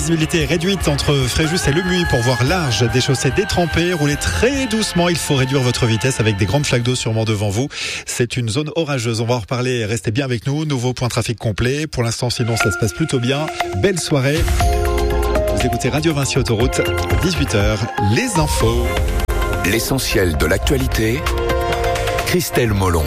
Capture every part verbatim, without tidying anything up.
visibilité est réduite entre Fréjus et Le Muy pour voir large, des chaussées détrempées. Roulez très doucement, il faut réduire votre vitesse avec des grandes flaques d'eau sûrement devant vous. C'est une zone orageuse, on va en reparler, restez bien avec nous. Nouveau point trafic complet, pour l'instant sinon ça se passe plutôt bien. Belle soirée. Vous écoutez Radio Vinci Autoroute, dix-huit heures, les infos. L'essentiel de l'actualité, Christelle Molon.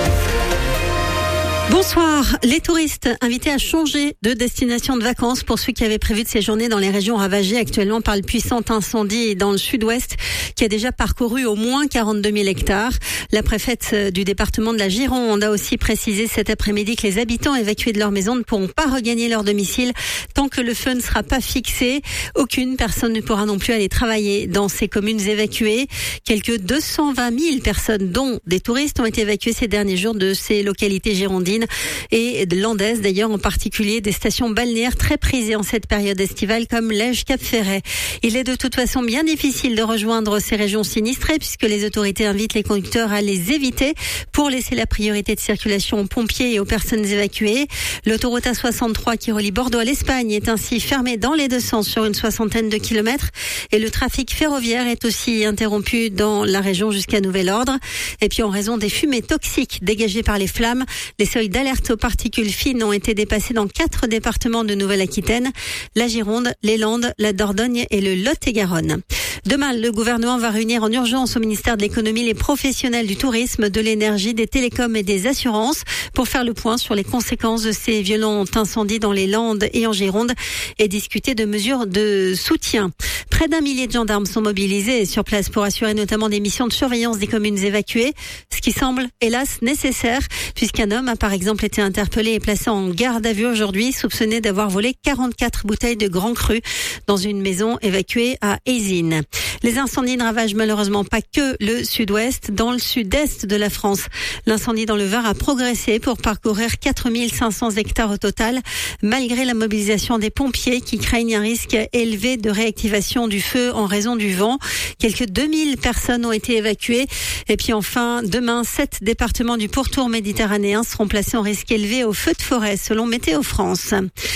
Bonsoir. Les touristes invités à changer de destination de vacances pour ceux qui avaient prévu de séjourner dans les régions ravagées actuellement par le puissant incendie dans le sud-ouest qui a déjà parcouru au moins quarante-deux mille hectares. La préfète du département de la Gironde a aussi précisé cet après-midi que les habitants évacués de leur maison ne pourront pas regagner leur domicile tant que le feu ne sera pas fixé. Aucune personne ne pourra non plus aller travailler dans ces communes évacuées. Quelques deux cent vingt mille personnes, dont des touristes, ont été évacuées ces derniers jours de ces localités girondines et de landaises d'ailleurs, en particulier des stations balnéaires très prisées en cette période estivale comme Lège, Cap-Ferret. Il est de toute façon bien difficile de rejoindre ces régions sinistrées puisque les autorités invitent les conducteurs à les éviter pour laisser la priorité de circulation aux pompiers et aux personnes évacuées. L'autoroute A soixante-trois qui relie Bordeaux à l'Espagne est ainsi fermée dans les deux sens sur une soixantaine de kilomètres et le trafic ferroviaire est aussi interrompu dans la région jusqu'à nouvel ordre. Et puis en raison des fumées toxiques dégagées par les flammes, les seuils d'alerte aux particules fines ont été dépassés dans quatre départements de Nouvelle-Aquitaine, la Gironde, les Landes, la Dordogne et le Lot-et-Garonne. Demain, le gouvernement va réunir en urgence au ministère de l'économie les professionnels du tourisme, de l'énergie, des télécoms et des assurances pour faire le point sur les conséquences de ces violents incendies dans les Landes et en Gironde et discuter de mesures de soutien. Près d'un millier de gendarmes sont mobilisés sur place pour assurer notamment des missions de surveillance des communes évacuées, ce qui semble hélas nécessaire puisqu'un homme a par exemple été interpellé et placé en garde à vue aujourd'hui, soupçonné d'avoir volé quarante-quatre bouteilles de Grand Cru dans une maison évacuée à Ézines. Les incendies ne ravagent malheureusement pas que le sud-ouest. Dans le sud-est de la France, l'incendie dans le Var a progressé pour parcourir quatre mille cinq cents hectares au total, malgré la mobilisation des pompiers qui craignent un risque élevé de réactivation du feu en raison du vent. Quelques deux mille personnes ont été évacuées. Et puis enfin, demain, sept départements du pourtour méditerranéen seront placés en risque élevé au feu de forêt, selon Météo France.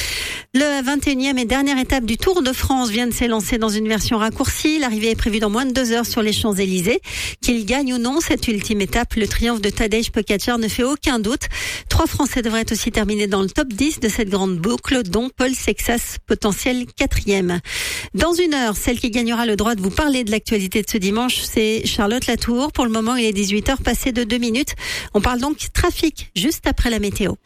La vingt et unième et dernière étape du Tour de France vient de s'élancer dans une version raccourcie. L'arrivée est prévue dans moins de deux heures sur les Champs-Élysées. Qu'il gagne ou non cette ultime étape, le triomphe de Tadej Pogačar ne fait aucun doute. Trois Français devraient aussi terminer dans le top dix de cette grande boucle, dont Paul Sexas, potentiel quatrième. Dans une heure, celle qui gagnera le droit de vous parler de l'actualité de ce dimanche, c'est Charlotte Latour. Pour le moment, il est dix-huit heures passées de deux minutes. On parle donc trafic juste après la météo.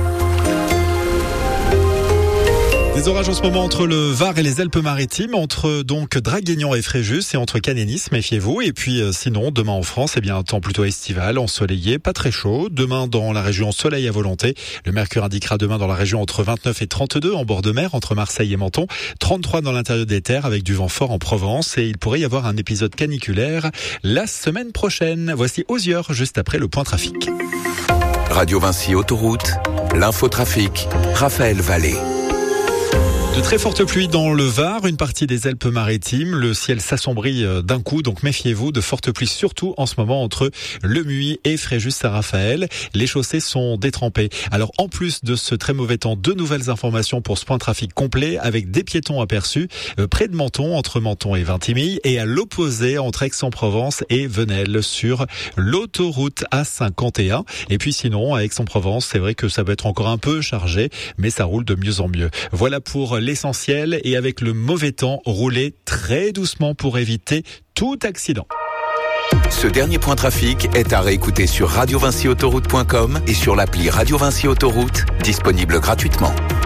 Des orages en ce moment entre le Var et les Alpes-Maritimes, entre donc Draguignan et Fréjus et entre Cannes et Nice, méfiez-vous. Et puis euh, sinon, demain en France, eh bien un temps plutôt estival, ensoleillé, pas très chaud. Demain dans la région, soleil à volonté. Le mercure indiquera demain dans la région entre vingt-neuf et trente-deux en bord de mer, entre Marseille et Menton. trente-trois dans l'intérieur des terres avec du vent fort en Provence. Et il pourrait y avoir un épisode caniculaire la semaine prochaine. Voici Osieur, juste après le point trafic. Radio Vinci Autoroute, l'infotrafic, Raphaël Vallée. De très fortes pluies dans le Var, une partie des Alpes-Maritimes. Le ciel s'assombrit d'un coup, donc méfiez-vous. De fortes pluies surtout en ce moment entre Le Muy et Fréjus-Saint-Raphaël. Les chaussées sont détrempées. Alors en plus de ce très mauvais temps, deux nouvelles informations pour ce point trafic complet avec des piétons aperçus euh, près de Menton, entre Menton et Vintimille, et à l'opposé entre Aix-en-Provence et Venelle sur l'autoroute A cinquante et un. Et puis sinon, à Aix-en-Provence, c'est vrai que ça peut être encore un peu chargé, mais ça roule de mieux en mieux. Voilà pour l'essentiel, et avec le mauvais temps, roulez très doucement pour éviter tout accident. Ce dernier point trafic est à réécouter sur radio vinci autoroute point com et sur l'appli Radio Vinci Autoroute, disponible gratuitement.